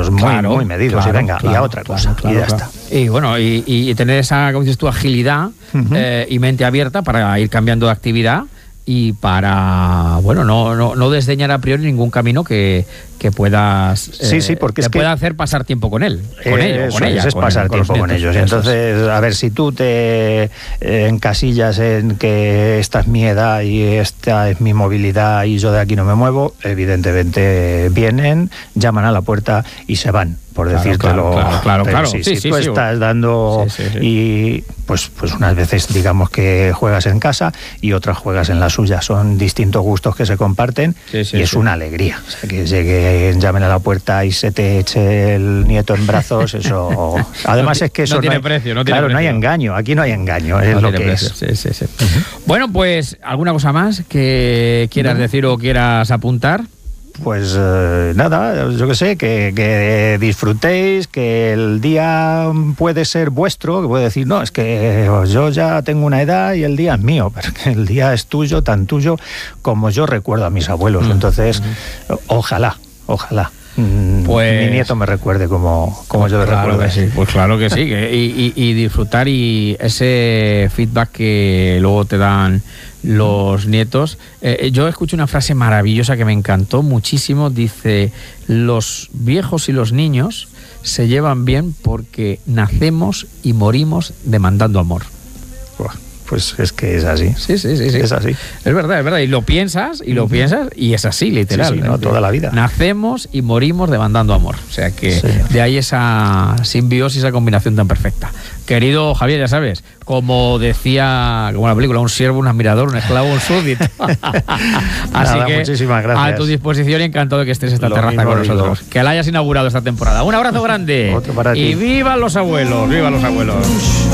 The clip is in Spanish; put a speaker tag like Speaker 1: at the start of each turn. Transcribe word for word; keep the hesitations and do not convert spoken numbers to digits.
Speaker 1: todos muy, claro, muy medidos, claro, y venga, claro, y a otra cosa, claro, claro, y ya claro. está.
Speaker 2: Y bueno, y, y tener esa, como dices tú, agilidad uh-huh. eh, y mente abierta para ir cambiando de actividad y para, bueno, no, no, no desdeñar a priori ningún camino que, que puedas eh,
Speaker 1: sí, sí, porque
Speaker 2: te
Speaker 1: es que
Speaker 2: pueda hacer pasar tiempo con él, con
Speaker 1: eh,
Speaker 2: ellos, con
Speaker 1: eso,
Speaker 2: ella,
Speaker 1: es
Speaker 2: con,
Speaker 1: pasar
Speaker 2: con
Speaker 1: tiempo con ellos. Entonces, a ver, si tú te eh, encasillas en que esta es mi edad y esta es mi movilidad y yo de aquí no me muevo, evidentemente vienen, llaman a la puerta y se van, por
Speaker 2: claro,
Speaker 1: decírtelo.
Speaker 2: Claro, claro,
Speaker 1: Pero
Speaker 2: claro.
Speaker 1: Si,
Speaker 2: sí,
Speaker 1: si
Speaker 2: sí,
Speaker 1: tú
Speaker 2: sí,
Speaker 1: estás
Speaker 2: sí.
Speaker 1: dando
Speaker 2: sí, sí, sí.
Speaker 1: y pues, pues unas veces digamos que juegas en casa y otras juegas en la suya, son distintos gustos que se comparten
Speaker 2: sí, sí,
Speaker 1: y es
Speaker 2: sí.
Speaker 1: una alegría. O sea, que lleguen, llamen a la puerta y se te eche el nieto en brazos, eso. Además
Speaker 2: no,
Speaker 1: es que eso
Speaker 2: no tiene
Speaker 1: no hay,
Speaker 2: precio, no tiene
Speaker 1: claro,
Speaker 2: precio.
Speaker 1: no hay engaño, aquí no hay engaño, es
Speaker 2: no
Speaker 1: lo que
Speaker 2: precio.
Speaker 1: es.
Speaker 2: Sí, sí, sí. Uh-huh. Bueno, pues alguna cosa más que quieras no. decir o quieras apuntar.
Speaker 1: Pues eh, nada, yo que sé, que, que disfrutéis, que el día puede ser vuestro, que puede decir, no, es que yo ya tengo una edad y el día es mío, pero que el día es tuyo, tan tuyo como yo recuerdo a mis abuelos. Mm. Entonces, mm. ojalá, ojalá. Pues, mi nieto me recuerde como, como yo le
Speaker 2: claro
Speaker 1: recuerdo.
Speaker 2: Que sí, pues claro que sí, que, y, y, y disfrutar y ese feedback que luego te dan los nietos. Eh, yo escucho una frase maravillosa que me encantó muchísimo, dice, los viejos y los niños se llevan bien porque nacemos y morimos demandando amor.
Speaker 1: Buah. Pues es que es así.
Speaker 2: Sí, sí, sí, sí.
Speaker 1: Es así.
Speaker 2: Es verdad, es verdad. Y lo piensas, y lo uh-huh. piensas, y es así, literal.
Speaker 1: Sí, sí, no, toda la vida.
Speaker 2: Nacemos y morimos demandando amor. O sea que
Speaker 1: sí.
Speaker 2: de ahí esa simbiosis, esa combinación tan perfecta. Querido Javier, ya sabes, como decía, como la película, un siervo, un admirador, un esclavo, un súbdito. Así
Speaker 1: Nada,
Speaker 2: que
Speaker 1: muchísimas gracias.
Speaker 2: A tu disposición y encantado de que estés en esta
Speaker 1: lo
Speaker 2: terraza con nosotros.
Speaker 1: Digo.
Speaker 2: Que la hayas inaugurado esta temporada. Un abrazo grande.
Speaker 1: Otro para ti.
Speaker 2: Y vivan los abuelos, vivan los abuelos.